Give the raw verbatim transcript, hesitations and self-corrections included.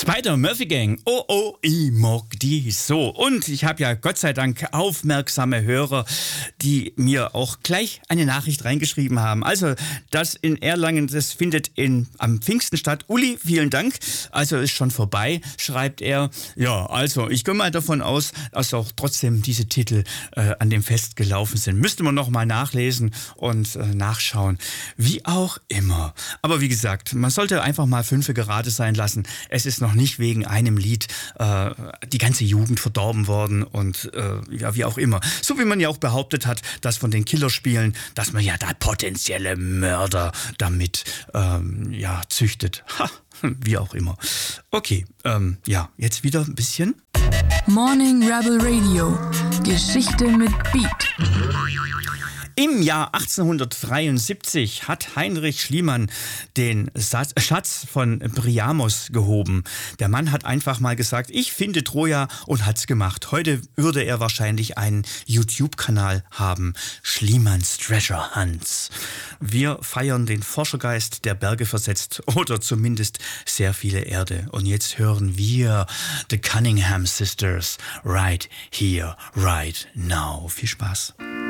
Spider-Murphy Gang, oh oh, ich mag die so. Und ich habe ja Gott sei Dank aufmerksame Hörer, die mir auch gleich eine Nachricht reingeschrieben haben. Also das in Erlangen, das findet in, am Pfingsten statt. Uli, vielen Dank. Also ist schon vorbei, schreibt er. Ja, also ich gehe mal davon aus, dass auch trotzdem diese Titel äh, an dem Fest gelaufen sind. Müsste man noch mal nachlesen und äh, nachschauen. Wie auch immer. Aber wie gesagt, man sollte einfach mal fünfe gerade sein lassen. Es ist noch nicht wegen einem Lied äh, die ganze Jugend verdorben worden und äh, ja, wie auch immer. So wie man ja auch behauptet hat, dass von den Killerspielen, dass man ja da potenzielle Mörder damit ähm, ja, züchtet. Ha, wie auch immer. Okay, ähm, ja, jetzt wieder ein bisschen. Morning Rebel Radio. Geschichte mit Beat. Im Jahr achtzehnhundertdreiundsiebzig hat Heinrich Schliemann den Schatz von Priamos gehoben. Der Mann hat einfach mal gesagt, ich finde Troja, und hat's gemacht. Heute würde er wahrscheinlich einen YouTube-Kanal haben. Schliemanns Treasure Hunts. Wir feiern den Forschergeist, der Berge versetzt oder zumindest sehr viele Erde. Und jetzt hören wir The Cunningham Sisters right here, right now. Viel Spaß.